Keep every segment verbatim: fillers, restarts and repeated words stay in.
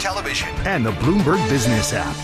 television and the Bloomberg Business app.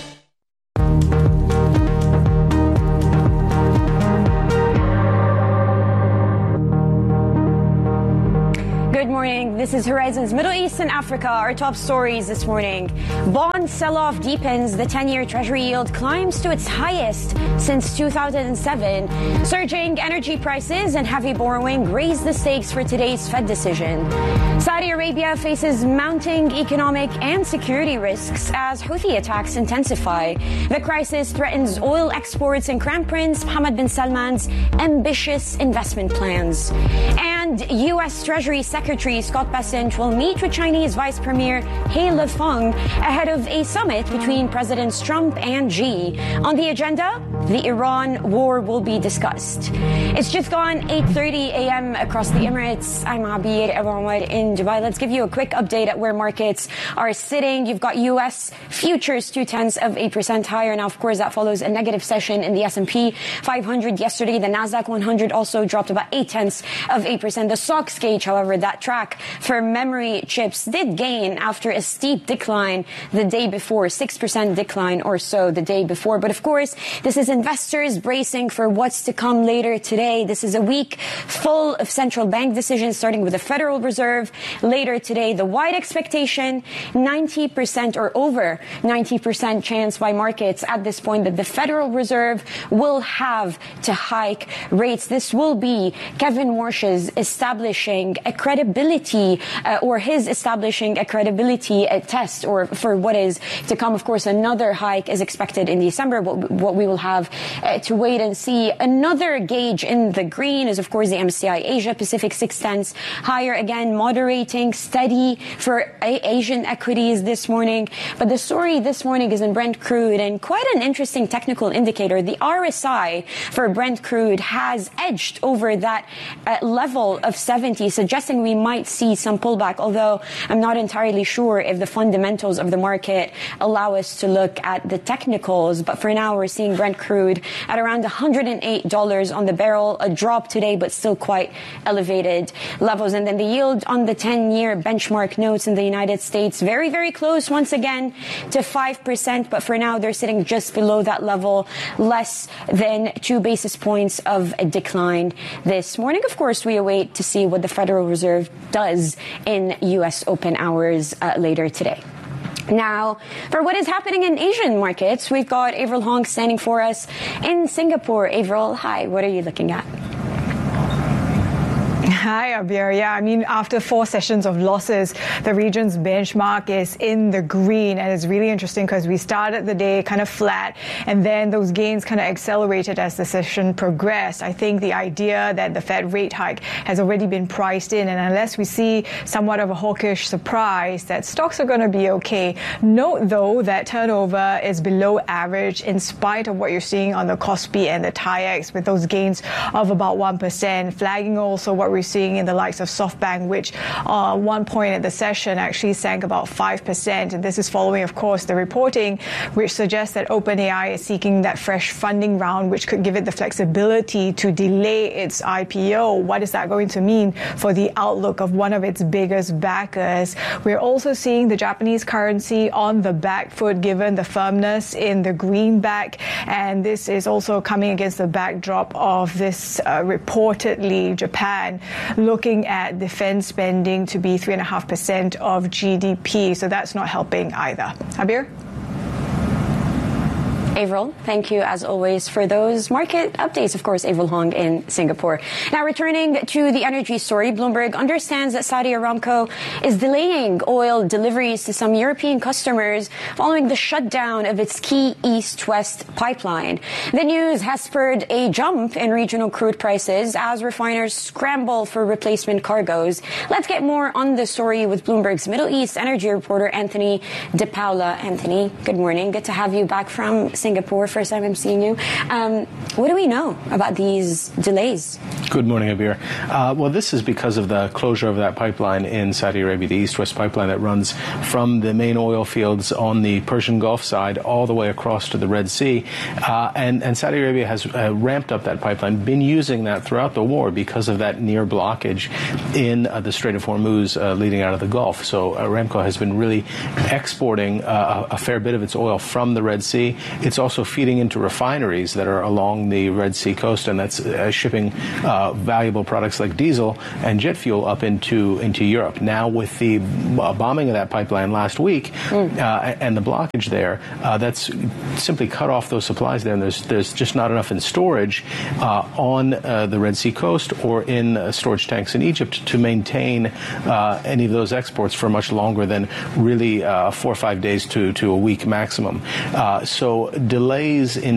Good morning. This is Horizon's Middle East and Africa. Our top stories this morning. Bond sell-off deepens. The ten-year Treasury yield climbs to its highest since two thousand seven. Surging energy prices and heavy borrowing raise the stakes for today's Fed decision. Saudi Arabia faces mounting economic and security risks as Houthi attacks intensify. The crisis threatens oil exports and Crown Prince Mohammed bin Salman's ambitious investment plans. And U S. Treasury Secretary Scott Bessent will meet with Chinese Vice Premier He Lifeng ahead of a summit between Presidents Trump and Xi. On the agenda, the Iran war will be discussed. It's just gone eight thirty a.m. across the Emirates. I'm Abir Abouamar in Dubai. Let's give you a quick update at where markets are sitting. You've got U S futures two-tenths of a percent higher. Now, of course, that follows a negative session in the S and P five hundred yesterday. The Nasdaq one hundred also dropped about eight-tenths of a percent. The SOX gauge, however, that track for memory chips did gain after a steep decline the day before, six percent decline or so the day before. But of course, this is investors bracing for what's to come later today. This is a week full of central bank decisions, starting with the Federal Reserve. Later today, the wide expectation, ninety percent or over ninety percent chance by markets at this point that the Federal Reserve will have to hike rates. This will be Kevin Warsh's establishing a credibility uh, or his establishing a credibility uh, test or for what is to come. Of course, another hike is expected in December. What, what we will have uh, to wait and see. Another gauge in the green is, of course, the M S C I Asia Pacific six tenths higher again, moderating, steady for a- Asian equities this morning. But the story this morning is in Brent crude, and quite an interesting technical indicator. The R S I for Brent crude has edged over that uh, level of seventy, suggesting we might see some pullback, although I'm not entirely sure if the fundamentals of the market allow us to look at the technicals. But for now, we're seeing Brent crude at around one hundred eight dollars on the barrel, a drop today, but still quite elevated levels. And then the yield on the ten-year benchmark notes in the United States, very, very close once again to five percent. But for now, they're sitting just below that level, less than two basis points of a decline this morning. Of course, we await to see what the Federal Reserve does in U S open hours uh, later today. Now, for what is happening in Asian markets, we've got Avril Hong standing for us in Singapore. Avril, hi, what are you looking at? Hi, Abir. Yeah, I mean, after four sessions of losses, the region's benchmark is in the green. And it's really interesting because we started the day kind of flat, and then those gains kind of accelerated as the session progressed. I think the idea that the Fed rate hike has already been priced in, and unless we see somewhat of a hawkish surprise, that stocks are going to be okay. Note, though, that turnover is below average in spite of what you're seeing on the Kospi and the TAIEX, with those gains of about one percent, flagging also what we're seeing in the likes of SoftBank, which uh, one point at the session actually sank about five percent. And this is following, of course, the reporting which suggests that OpenAI is seeking that fresh funding round, which could give it the flexibility to delay its I P O. What is that going to mean for the outlook of one of its biggest backers? We're also seeing the Japanese currency on the back foot given the firmness in the greenback. And this is also coming against the backdrop of this uh, reportedly Japan looking at defense spending to be three point five percent of G D P. So that's not helping either. Abir? Avril, thank you as always for those market updates. Of course, Avril Hong in Singapore. Now, returning to the energy story, Bloomberg understands that Saudi Aramco is delaying oil deliveries to some European customers following the shutdown of its key east-west pipeline. The news has spurred a jump in regional crude prices as refiners scramble for replacement cargoes. Let's get more on the story with Bloomberg's Middle East energy reporter Anthony DePaula. Anthony, good morning. Good to have you back from Singapore. First time I'm seeing you. Um, what do we know about these delays? Good morning, Abir. Uh, well, this is because of the closure of that pipeline in Saudi Arabia, the East-West pipeline that runs from the main oil fields on the Persian Gulf side all the way across to the Red Sea. Uh, and, and Saudi Arabia has uh, ramped up that pipeline, been using that throughout the war because of that near blockage in uh, the Strait of Hormuz uh, leading out of the Gulf. So Aramco has been really exporting uh, a fair bit of its oil from the Red Sea. It's also feeding into refineries that are along the Red Sea coast, and that's uh, shipping uh, valuable products like diesel and jet fuel up into, into Europe. Now, with the bombing of that pipeline last week mm. uh, and the blockage there, uh, that's simply cut off those supplies there, and there's, there's just not enough in storage uh, on uh, the Red Sea coast or in uh, storage tanks in Egypt to maintain uh, any of those exports for much longer than really uh, four or five days to, to a week maximum. Uh, so delays in